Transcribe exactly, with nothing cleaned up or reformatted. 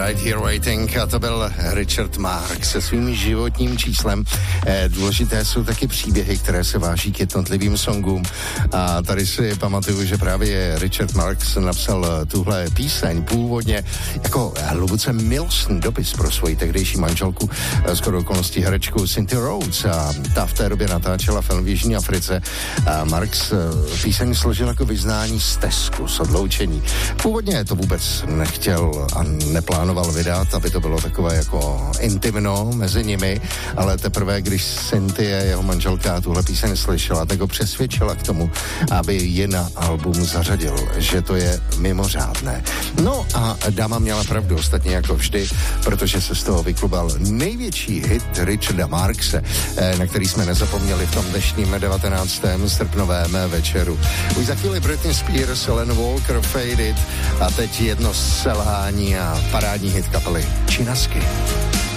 Right Here Waiting, a to byl Richard Marx se svým životním číslem. E, důležité jsou taky příběhy, které se váží k jednotlivým songům. A tady si pamatuju, že právě Richard Marx napsal tuhle píseň původně jako hluboce milostný dopis pro svoji tehdejší manželku, skoro okolností herečku Cynthia Rhodes. A ta v té době natáčela film v Jižní Africe. A Marx píseň složil jako vyznání stesku z odloučení. Původně to vůbec nechtěl a neplánoval vydat, aby to bylo takové jako intimno mezi nimi, ale teprve, když Cynthia, jeho manželka, tuhle píseň slyšela, tak ho přesvědčila k tomu, aby ji na album zařadil, že to je mimořádné. No a dáma měla pravdu, ostatně jako vždy, protože se z toho vyklubal největší hit Richarda Marxe, na který jsme nezapomněli v tom dnešním devatenáctém srpnovém večeru. Už za chvíli Britney Spears, Alan Walker, Faded a teď jedno selhání a parádní hit kapely Činasky.